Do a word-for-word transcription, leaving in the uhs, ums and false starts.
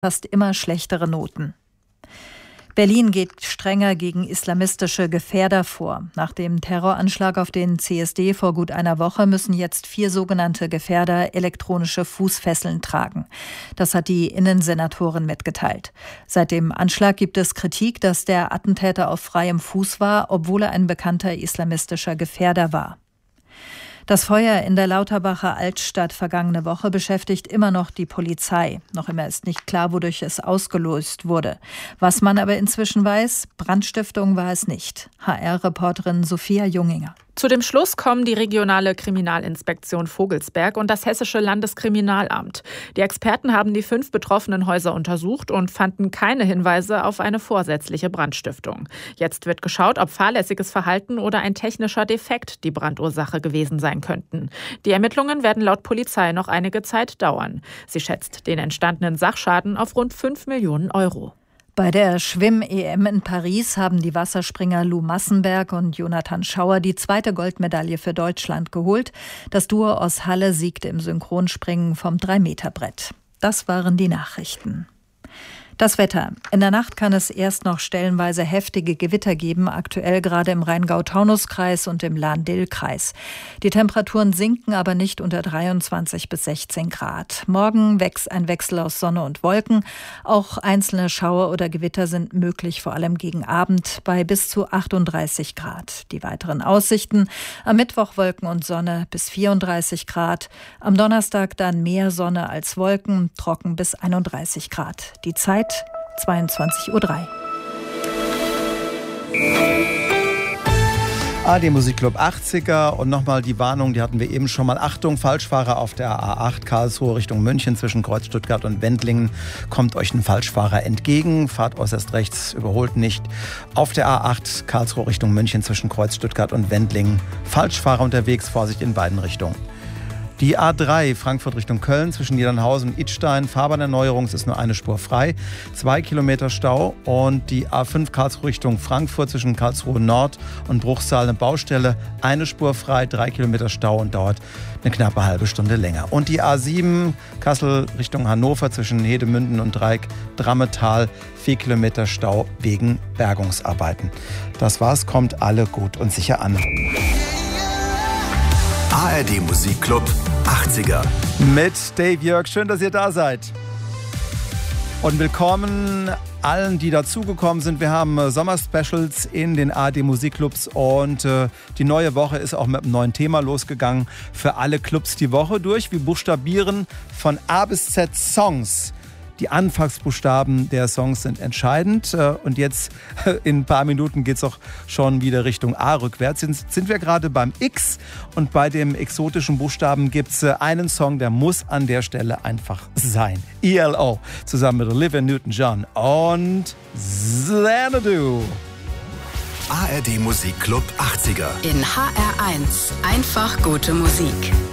fast immer schlechtere Noten. Berlin geht strenger gegen islamistische Gefährder vor. Nach dem Terroranschlag auf den C S D vor gut einer Woche müssen jetzt vier sogenannte Gefährder elektronische Fußfesseln tragen. Das hat die Innensenatorin mitgeteilt. Seit dem Anschlag gibt es Kritik, dass der Attentäter auf freiem Fuß war, obwohl er ein bekannter islamistischer Gefährder war. Das Feuer in der Lauterbacher Altstadt vergangene Woche beschäftigt immer noch die Polizei. Noch immer ist nicht klar, wodurch es ausgelöst wurde. Was man aber inzwischen weiß, Brandstiftung war es nicht. H R-Reporterin Sophia Junginger. Zu dem Schluss kommen die regionale Kriminalinspektion Vogelsberg und das hessische Landeskriminalamt. Die Experten haben die fünf betroffenen Häuser untersucht und fanden keine Hinweise auf eine vorsätzliche Brandstiftung. Jetzt wird geschaut, ob fahrlässiges Verhalten oder ein technischer Defekt die Brandursache gewesen sein könnten. Die Ermittlungen werden laut Polizei noch einige Zeit dauern. Sie schätzt den entstandenen Sachschaden auf rund fünf Millionen Euro. Bei der Schwimm-E M in Paris haben die Wasserspringer Lou Massenberg und Jonathan Schauer die zweite Goldmedaille für Deutschland geholt. Das Duo aus Halle siegte im Synchronspringen vom drei Meter Brett. Das waren die Nachrichten. Das Wetter. In der Nacht kann es erst noch stellenweise heftige Gewitter geben, aktuell gerade im Rheingau-Taunus-Kreis und im Lahn-Dill-Kreis. Die Temperaturen sinken aber nicht unter dreiundzwanzig bis sechzehn Grad. Morgen wächst ein Wechsel aus Sonne und Wolken. Auch einzelne Schauer oder Gewitter sind möglich, vor allem gegen Abend bei bis zu achtunddreißig Grad. Die weiteren Aussichten: am Mittwoch Wolken und Sonne bis vierunddreißig Grad. Am Donnerstag dann mehr Sonne als Wolken, trocken bis einunddreißig Grad. Die Zeit zweiundzwanzig Uhr drei. A R D Musikclub achtziger und nochmal die Warnung, die hatten wir eben schon mal. Achtung, Falschfahrer auf der A acht Karlsruhe Richtung München zwischen Kreuz Stuttgart und Wendlingen. Kommt euch ein Falschfahrer entgegen, fahrt äußerst rechts, überholt nicht. Auf der A acht Karlsruhe Richtung München zwischen Kreuz Stuttgart und Wendlingen. Falschfahrer unterwegs, Vorsicht in beiden Richtungen. Die A drei Frankfurt Richtung Köln zwischen Niedernhausen und Idstein. Fahrbahnerneuerung, es ist nur eine Spur frei. Zwei Kilometer Stau. Und die A fünf Karlsruhe Richtung Frankfurt zwischen Karlsruhe Nord und Bruchsal eine Baustelle. Eine Spur frei, drei Kilometer Stau und dauert eine knappe halbe Stunde länger. Und die A sieben Kassel Richtung Hannover zwischen Hedemünden und Dreieck-Drammetal. Vier Kilometer Stau wegen Bergungsarbeiten. Das war's, kommt alle gut und sicher an. A R D Musikclub achtziger. Mit Dave Jörg. Schön, dass ihr da seid. Und willkommen allen, die dazugekommen sind. Wir haben äh, Sommerspecials in den A R D Musikclubs und äh, die neue Woche ist auch mit einem neuen Thema losgegangen. Für alle Clubs die Woche durch. Wir buchstabieren von A bis Z Songs. Die Anfangsbuchstaben der Songs sind entscheidend. Und jetzt in ein paar Minuten geht es auch schon wieder Richtung A rückwärts. Jetzt sind wir gerade beim X und bei dem exotischen Buchstaben gibt es einen Song, der muss an der Stelle einfach sein. E L O zusammen mit Olivia Newton-John und Xanadu. A R D Musikclub achtziger. In H R eins. Einfach gute Musik.